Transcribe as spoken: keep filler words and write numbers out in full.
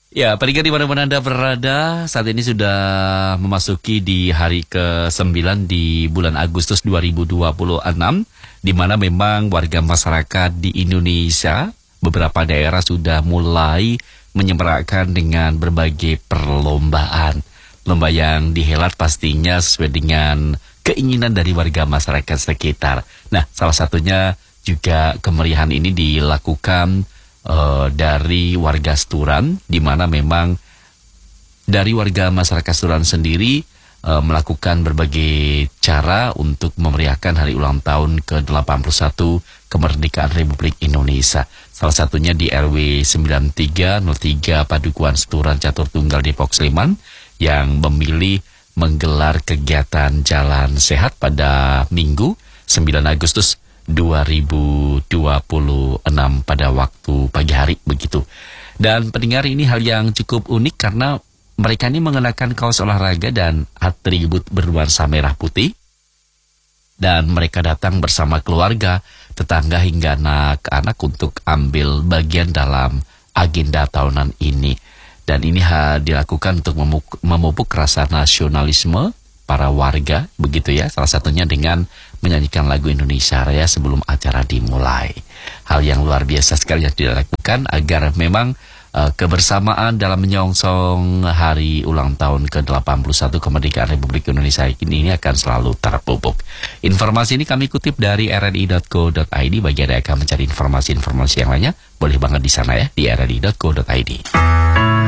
Ya, pendengar di mana-mana Anda berada, saat ini sudah memasuki di hari ke sembilan di bulan Agustus dua ribu dua puluh enam, di mana memang warga masyarakat di Indonesia, beberapa daerah sudah mulai menyemarakan dengan berbagai perlombaan. Lomba yang dihelat pastinya sesuai dengan keinginan dari warga masyarakat sekitar. Nah, salah satunya juga kemeriahan ini dilakukan Uh, dari warga Sturan, di mana memang dari warga masyarakat Sturan sendiri uh, melakukan berbagai cara untuk memeriahkan hari ulang tahun ke delapan puluh satu kemerdekaan Republik Indonesia. Salah satunya di R W sembilan tiga nol tiga Padukuhan Sturan Catur Tunggal Depok Sleman yang memilih menggelar kegiatan jalan sehat pada Minggu sembilan Agustus dua ribu dua puluh enam pada waktu pagi hari begitu. Dan pendengar, ini hal yang cukup unik karena mereka ini mengenakan kaos olahraga dan atribut bernuansa merah putih. Dan mereka datang bersama keluarga, tetangga hingga anak-anak untuk ambil bagian dalam agenda tahunan ini. Dan ini dilakukan untuk memupuk rasa nasionalisme para warga, begitu ya. Salah satunya dengan menyanyikan lagu Indonesia Raya sebelum acara dimulai. Hal yang luar biasa sekali yang dilakukan agar memang uh, kebersamaan dalam menyongsong hari ulang tahun ke delapan puluh satu kemerdekaan Republik Indonesia ini, ini akan selalu terpupuk. Informasi ini kami kutip dari r r i dot co dot i d. Bagi Anda yang akan mencari informasi-informasi yang lainnya, boleh banget di sana ya, di r r i dot co dot i d.